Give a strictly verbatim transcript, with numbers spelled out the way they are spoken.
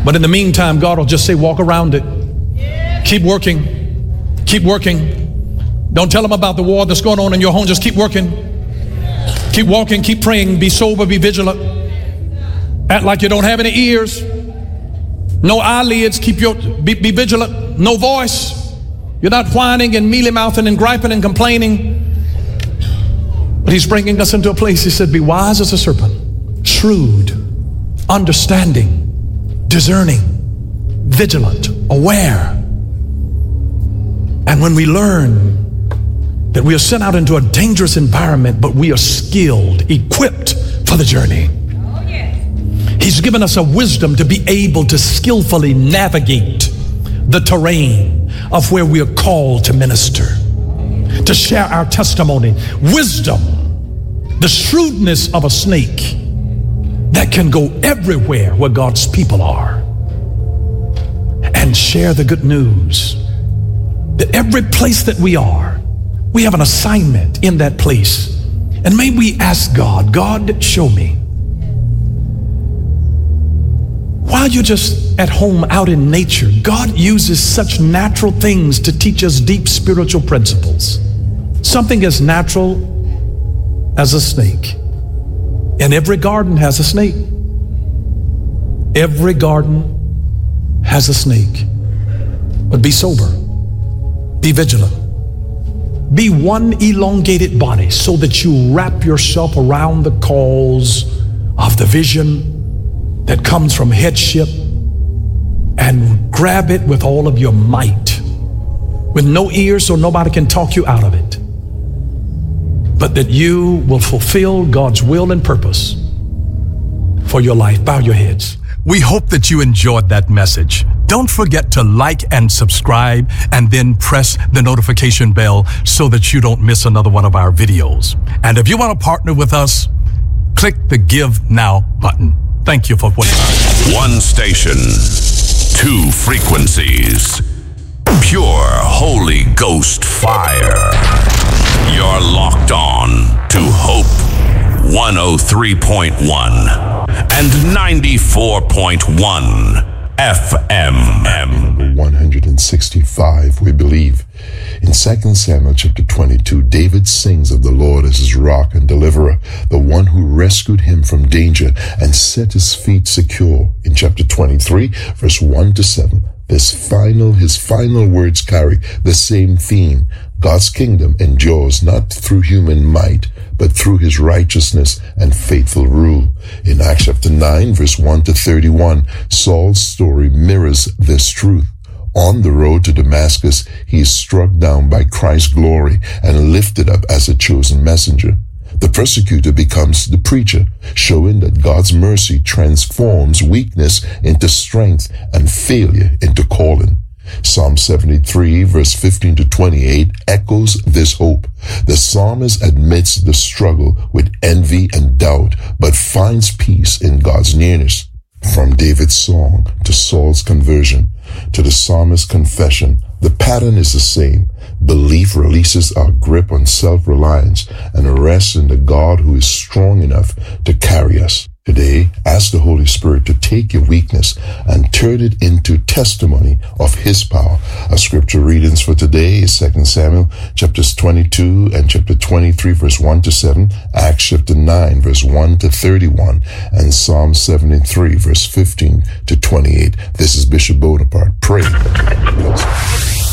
But in the meantime, God will just say, walk around it. Keep working. Keep working. Don't tell them about the war that's going on in your home. Just keep working. Keep walking. Keep praying. Be sober. Be vigilant. Act like you don't have any ears. No eyelids. Keep your, be, be vigilant. No voice. You're not whining and mealy-mouthing and griping and complaining. But he's bringing us into a place. He said, be wise as a serpent, shrewd, understanding, discerning, vigilant, aware. And when we learn that we are sent out into a dangerous environment, but we are skilled, equipped for the journey. Oh, yes. He's given us a wisdom to be able to skillfully navigate the terrain of where we are called to minister, to share our testimony. Wisdom, the shrewdness of a snake that can go everywhere where God's people are and share the good news. That every place that we are, we have an assignment in that place. And may we ask God, God, show me. While you're just at home out in nature, God uses such natural things to teach us deep spiritual principles. Something as natural as a snake. And every garden has a snake. Every garden has a snake. But be sober. Be vigilant. Be one elongated body so that you wrap yourself around the cause of the vision that comes from headship and grab it with all of your might, with no ears so nobody can talk you out of it, but that you will fulfill God's will and purpose for your life. Bow your heads. We hope that you enjoyed that message. Don't forget to like and subscribe and then press the notification bell so that you don't miss another one of our videos. And if you want to partner with us, click the Give Now button. Thank you for watching. One station, two frequencies, pure Holy Ghost fire. You're locked on to Hope one oh three point one and ninety-four point one F M. Number one hundred sixty-five, we believe. In Second Samuel chapter twenty-two, David sings of the Lord as his rock and deliverer, the one who rescued him from danger and set his feet secure. In chapter twenty-three, verse one to seven, this final, his final words carry the same theme. God's kingdom endures not through human might, but through his righteousness and faithful rule. In Acts chapter nine, verse one to thirty-one, Saul's story mirrors this truth. On the road to Damascus, he is struck down by Christ's glory and lifted up as a chosen messenger. The persecutor becomes the preacher, showing that God's mercy transforms weakness into strength and failure into calling. Psalm seventy-three, verse fifteen to twenty-eight echoes this hope. The psalmist admits the struggle with envy and doubt, but finds peace in God's nearness. From David's song to Saul's conversion to the psalmist's confession, the pattern is the same. Belief releases our grip on self-reliance and rests in the God who is strong enough to carry us. Today, ask the Holy Spirit to take your weakness and turn it into testimony of his power. Our scripture readings for today is Second Samuel chapters twenty-two and chapter twenty-three, verse one to seven, Acts chapter nine, verse one to thirty-one, and Psalm seventy-three, verse fifteen to twenty-eight. This is Bishop Bonaparte. Pray.